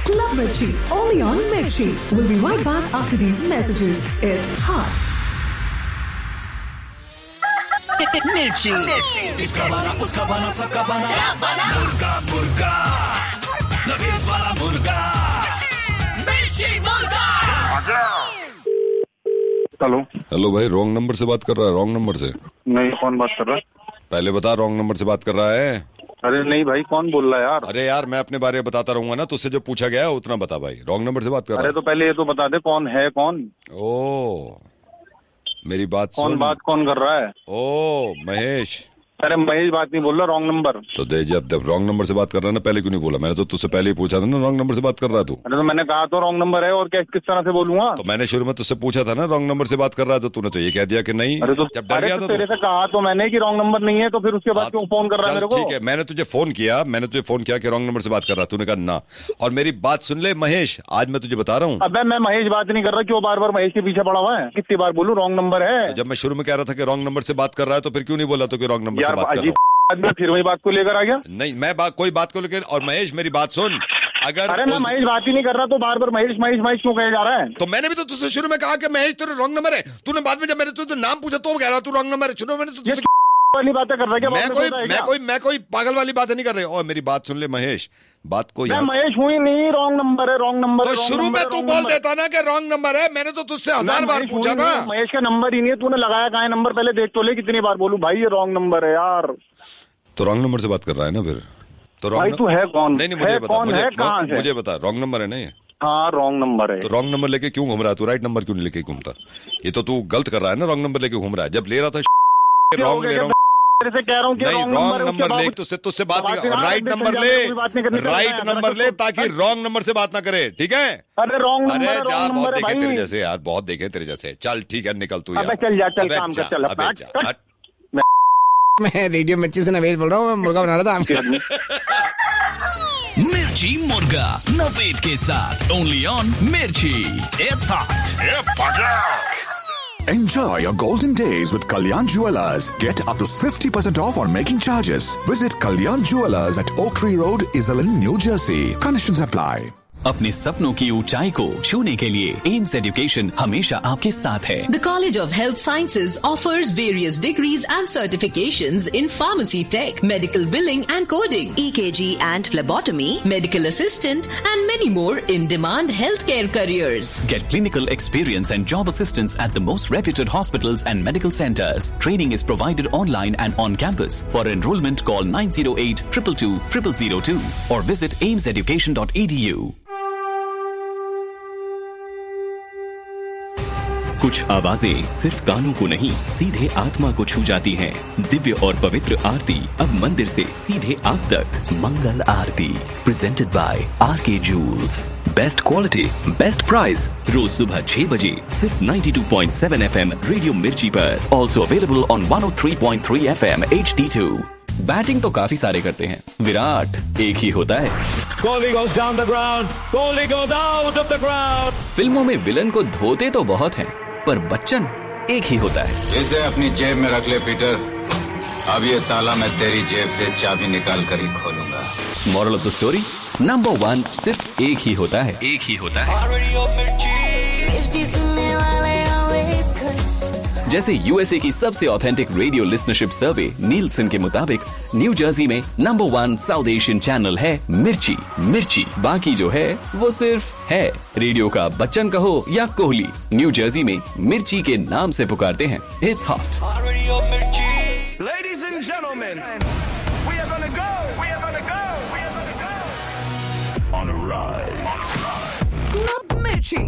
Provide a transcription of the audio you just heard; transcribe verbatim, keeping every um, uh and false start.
Love Mirchi, only on Mirchi. We'll be right back after these messages. It's hot. Mirchi. इसका बना, उसका बना, सबका बना, मुर्गा मुर्गा, नवीन वाला मुर्गा, मिर्ची मुर्गा। हेलो हेलो भाई, रॉन्ग नंबर से बात कर रहा है। रॉन्ग नंबर से नहीं, कौन बात कर रहा है? पहले बता, रॉन्ग नंबर से बात कर रहा है। अरे नहीं भाई, कौन बोल रहा है यार? अरे यार, मैं अपने बारे में बताता रहूंगा ना, तुझसे जो पूछा गया है उतना बता भाई। रॉन्ग नंबर से बात कर रहा है। अरे तो पहले ये तो बता दे कौन है कौन? ओ मेरी बात कौन सुन। बात कौन कर रहा है? ओ महेश। अरे महेश बात नहीं बोल रहा, रॉन्ग नंबर। तो दे, जब जब रॉन्ग नंबर से बात कर रहा है ना, पहले क्यों नहीं बोला? मैंने तो तुझसे पहले ही पूछा था ना, रॉन्ग नंबर से बात कर रहा है तू। अरे तो मैंने कहा तो रॉन्ग नंबर है, और क्या किस तरह से बोलूंगा? तो मैंने शुरू में तुझसे पूछा था ना, रॉन्ग नंबर से बात कर रहा है, तो तूने तो ये कह दिया कि नहीं। अरे तो जब डर अरे गया तो था तेरे से कहा तो मैंने कि रॉन्ग नंबर नहीं है, तो फिर उसके बाद क्यों फोन कर रहा है मेरे को? ठीक है, मैंने तुझे फोन किया, मैंने तुझे फोन किया कि रॉन्ग नंबर से बात कर रहा, तूने कहा ना। और मेरी बात सुन ले महेश, आज मैं तुझे बता रहा हूँ। अबे मैं महेश बात नहीं कर रहा, क्यों बार बार महेश के पीछे पड़ा हुआ है? कितनी बार बोलूं रॉन्ग नंबर है? तो जब मैं शुरू में कह रहा था कि रॉन्ग नंबर से बात कर रहा है, तो फिर क्यों नहीं बोला तो कि रॉन्ग नंबर से बात कर रहा हूँ? मैं फिर वही बात को लेकर आ गया। नहीं, मैं बात कोई बात को लेकर। और महेश मेरी बात सुन, अगर अरे मैं महेश बात ही नहीं कर रहा, तो बार बार महेश महेश महेश क्यों कहे जा रहा है? तो मैंने भी तो तुझसे शुरू में कहा कि महेश तेरा रॉन्ग नंबर है। तूने बाद में जब मैंने तुझे नाम पूछा तो कह रहा तू रॉन्ग नंबर है। शुरू में मैंने वाली बातें कर रहा है क्या? मैं कोई मैं कोई मैं कोई पागल वाली बातें नहीं कर रही। और मेरी बात सुन ले महेश, बात को मैं महेश हुई नहीं, रॉन्ग नंबर है, रॉन्ग नंबर। तो शुरू में तू बोल देता ना कि रॉन्ग नंबर है। मैंने तो तुझसे हजार बार पूछा ना। महेश का नंबर ही नहीं है, तूने लगाया कहाँ है नंबर? पहले देख तो ले, कितनी बार बोलूं भाई ये रॉन्ग नंबर है यार। तो रॉन्ग नंबर से बात कर रहा है ना फिर? तो भाई तू है कौन? नहीं नहीं मुझे बता, कौन है, कहाँ से? मुझे बता, रॉन्ग नंबर है ना ये? हाँ रॉन्ग नंबर है। तो रॉन्ग नंबर लेके क्यों घूम रहा है तू? राइट नंबर क्यों नहीं लेके घूमता? ये तो तू गलत कर रहा है ना, रॉन्ग नंबर लेके घूम रहा है। जब ले रहा था रॉन्ग ले रहा हूँ, तेरे से कह रहा हूँ कि नहीं रॉन्ग नंबर ले, तुझसे तुझसे बात नहीं, राइट नंबर ले, राइट नंबर ले, ताकि रॉन्ग नंबर से बात ना करे, ठीक है? अरे रॉन्ग अरे नंबर, जा, बहुत देखे भाई तेरे जैसे यार, बहुत देखे तेरे जैसे। चल ठीक है, निकल तू यार। चल जा, चल काम कर, चल। मैं रेडियो मिर्ची से नवेद बोल रहा हूँ, मैं मुर्गा बना रहा था। मिर्ची मुर्गा नवेद के साथ, ओनली ऑन मिर्ची। It's hot. Enjoy your golden days with Kalyan Jewellers. Get up to fifty percent off on making charges. Visit Kalyan Jewellers at Oak Tree Road, Iselin, New Jersey. Conditions apply. अपने सपनों की ऊंचाई को छूने के लिए AIIMS education हमेशा आपके साथ है। The College of Health Sciences offers various degrees and certifications in pharmacy tech, medical billing and coding, E K G and phlebotomy, medical assistant and many more in-demand healthcare careers. Get clinical experience and job assistance at the most reputed hospitals and medical centers. Training is provided online and on campus. For enrollment, call nine zero eight, two two two, zero zero zero two or visit ames education dot e d u. कुछ आवाजें सिर्फ कानों को नहीं, सीधे आत्मा को छू जाती हैं। दिव्य और पवित्र आरती अब मंदिर से सीधे आप तक। मंगल आरती प्रेजेंटेड बाय आर के joules. Best quality, best price. रोज सुबह छह बजे सिर्फ बानवे पॉइंट सात एफ एम रेडियो मिर्ची पर। ऑल्सो अवेलेबल ऑन एक सौ तीन पॉइंट तीन F M H D to. Batting तो काफी सारे करते हैं, विराट एक ही होता है। Kohli goes down the ground. Kohli goes out of the ground. फिल्मों में विलन को धोते तो बहुत हैं, पर बच्चन एक ही होता है। इसे अपनी जेब में रख ले पीटर, अब ये ताला मैं तेरी जेब से चाबी निकाल कर ही खोलूंगा। Moral of the story, number one सिर्फ एक ही होता है, एक ही होता है। जैसे यूएसए की सबसे ऑथेंटिक रेडियो लिसनरशिप सर्वे नीलसन के मुताबिक न्यू जर्सी में number one south Asian channel है मिर्ची। मिर्ची बाकी जो है वो सिर्फ है। रेडियो का बच्चन कहो या कोहली, न्यू जर्सी में मिर्ची के नाम से पुकारते हैं। It's hot. Ladies and gentlemen, we are gonna go, we are gonna go.